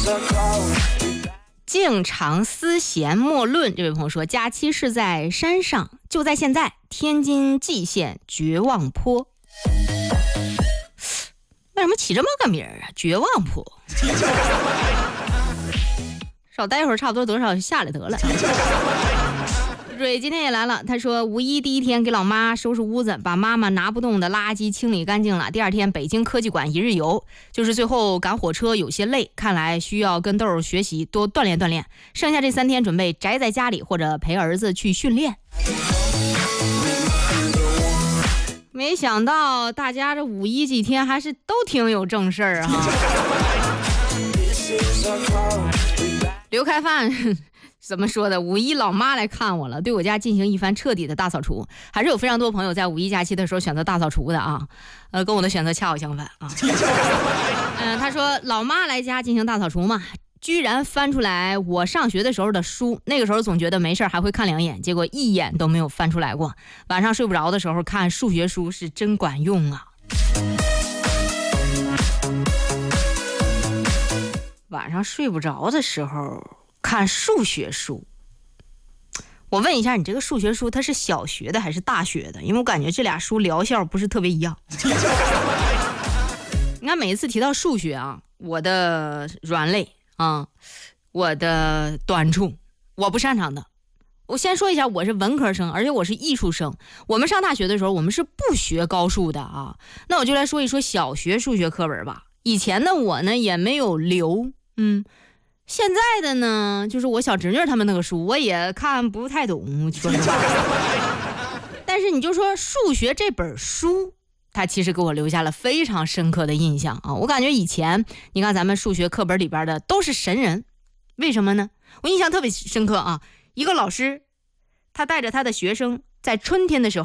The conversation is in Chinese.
静长思贤莫论，这位朋友说，假期是在山上，就在现在，天津蓟县绝望坡。为什么起这么个名儿啊？绝望坡。少待一会儿，差不多多少下来得了。蕊今天也来了，他说五一第一天给老妈收拾屋子，把妈妈拿不动的垃圾清理干净了。第二天北京科技馆一日游，就是最后赶火车有些累，看来需要跟豆儿学习，多锻炼锻炼。剩下这3天准备宅在家里或者陪儿子去训练。没想到大家这五一几天还是都挺有正事儿哈。刘开范怎么说的？五一老妈来看我了，对我家进行一番彻底的大扫除。还是有非常多朋友在五一假期的时候选择大扫除的啊，跟我的选择恰好相反啊。他说老妈来家进行大扫除嘛，居然翻出来我上学的时候的书，那个时候总觉得没事还会看2眼，结果1眼都没有翻出来过。晚上睡不着的时候看数学书是真管用啊。晚上睡不着的时候看数学书，我问一下，你这个数学书它是小学的还是大学的？因为我感觉这俩书疗效不是特别一样。你看每一次提到数学啊，我的软肋啊，我的短处，我不擅长的。我先说一下，我是文科生，而且我是艺术生。我们上大学的时候，我们是不学高数的啊。那我就来说一说小学数学课本吧。以前的我呢也没有留，现在的呢，就是我小侄女他们那个书，我也看不太懂，说实话。但是你就说数学这本书，它其实给我留下了非常深刻的印象啊！我感觉以前，你看咱们数学课本里边的都是神人，为什么呢？我印象特别深刻啊！一个老师，他带着他的学生在春天的时候